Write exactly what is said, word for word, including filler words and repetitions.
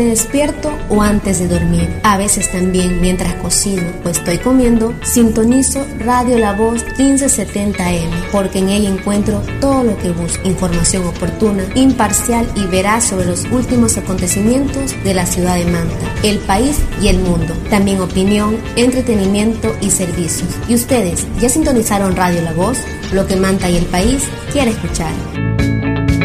Me despierto o antes de dormir. A veces también mientras cocino o estoy comiendo, sintonizo Radio La Voz quince setenta eme, porque en ella encuentro todo lo que busco. Información oportuna, imparcial y veraz sobre los últimos acontecimientos de la ciudad de Manta, el país y el mundo. También opinión, entretenimiento y servicios. ¿Y ustedes ya sintonizaron Radio La Voz? Lo que Manta y el país quiere escuchar.